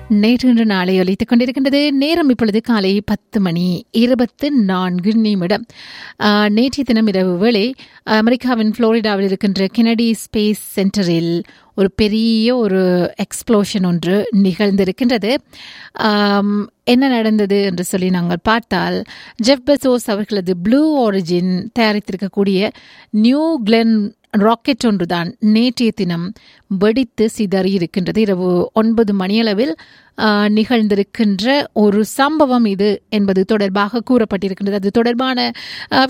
நேற்று இன்று நாளை ஒலித்துக் கொண்டிருக்கின்றது. நேரம் இப்பொழுது காலை 10:24. நேற்றைய தினம் இரவு வேளை அமெரிக்காவின் புளோரிடாவில் இருக்கின்ற கெனடி ஸ்பேஸ் சென்டரில் ஒரு பெரிய ஒரு எக்ஸ்ப்ளோஷன் ஒன்று நிகழ்ந்திருக்கின்றது. என்ன நடந்தது என்று சொல்லி நாங்கள் பார்த்தால், ஜெஃப் பெசோஸ் அவர்களது blue origin தயாரித்திருக்கக்கூடிய new Glenn rocket ஒன்றுதான் நேற்றைய தினம் வெடித்து சிதறி இருக்கின்றது. இரவு 9 மணியளவில் நிகழ்ந்திருக்கின்ற ஒரு சம்பவம் இது என்பது தொடர்பாக கூறப்பட்டிருக்கின்றது. அது தொடர்பான